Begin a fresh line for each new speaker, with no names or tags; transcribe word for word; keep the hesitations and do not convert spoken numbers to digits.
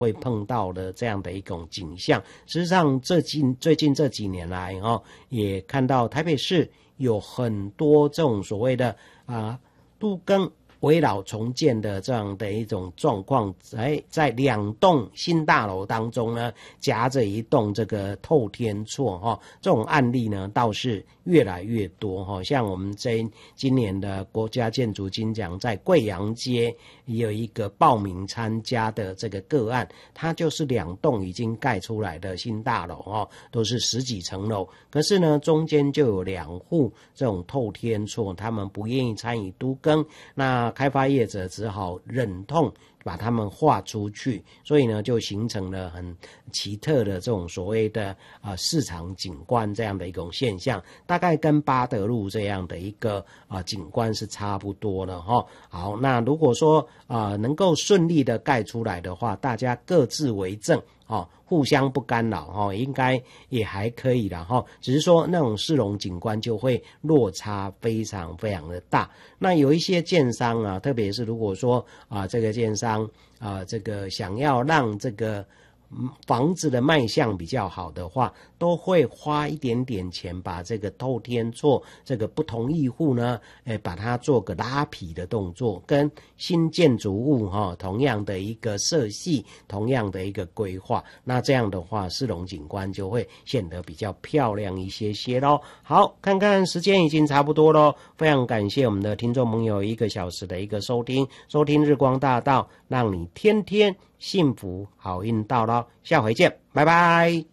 会碰到的这样的一种景象。事实上，这近最近这几年来哦，也看到台北市有很多这种所谓的啊都更围绕重建的这样的一种状况，在在两栋新大楼当中呢，夹着一栋这个透天厝哈、哦，这种案例呢倒是越来越多哈、哦。像我们这今年的国家建筑金奖，在贵阳街也有一个报名参加的这个个案，它就是两栋已经盖出来的新大楼哦，都是十几层楼，可是呢中间就有两户这种透天厝，他们不愿意参与都更，那开发业者只好忍痛把它们划出去，所以呢就形成了很奇特的这种所谓的啊、呃、市场景观这样的一种现象，大概跟八德路这样的一个啊、呃、景观是差不多的哈。好，那如果说啊、呃、能够顺利的盖出来的话，大家各自为政哦，互相不干扰哦，应该也还可以啦哈。只是说那种市容景观就会落差非常非常的大。那有一些建商啊，特别是如果说啊这个建商啊这个想要让这个房子的卖相比较好的话，都会花一点点钱把这个透天厝这个不同意户呢，诶，把它做个拉皮的动作，跟新建筑物哈、哦、同样的一个色系，同样的一个规划，那这样的话市容景观就会显得比较漂亮一些些咯。好，看看时间已经差不多咯，非常感谢我们的听众朋友一个小时的一个收听，收听日光大道，让你天天幸福好运到咯，下回见，拜拜。